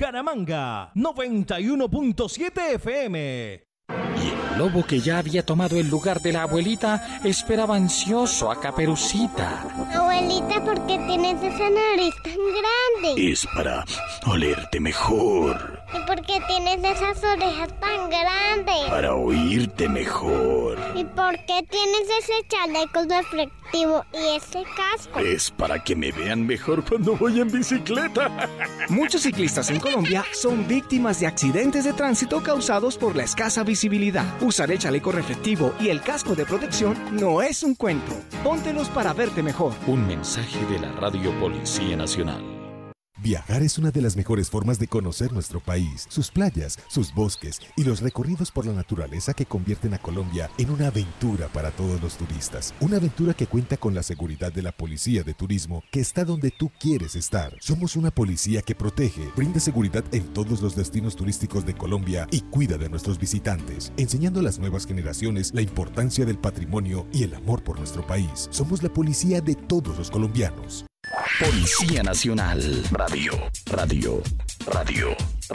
Bucaramanga, 91.7 FM. Y el lobo, que ya había tomado el lugar de la abuelita, esperaba ansioso a Caperucita. Abuelita, ¿por qué tienes esa nariz tan grande? Es para olerte mejor. ¿Y por qué tienes esas orejas tan grandes? Para oírte mejor. ¿Y por qué tienes ese chaleco reflectivo y ese casco? Es para que me vean mejor cuando voy en bicicleta. Muchos ciclistas en Colombia son víctimas de accidentes de tránsito causados por la escasa visibilidad. Usar el chaleco reflectivo y el casco de protección no es un cuento. Póntelos para verte mejor. Un mensaje de la Radio Policía Nacional. Viajar es una de las mejores formas de conocer nuestro país, sus playas, sus bosques y los recorridos por la naturaleza que convierten a Colombia en una aventura para todos los turistas. Una aventura que cuenta con la seguridad de la Policía de Turismo, que está donde tú quieres estar. Somos una policía que protege, brinda seguridad en todos los destinos turísticos de Colombia y cuida de nuestros visitantes, enseñando a las nuevas generaciones la importancia del patrimonio y el amor por nuestro país. Somos la policía de todos los colombianos. Policía Nacional. Radio.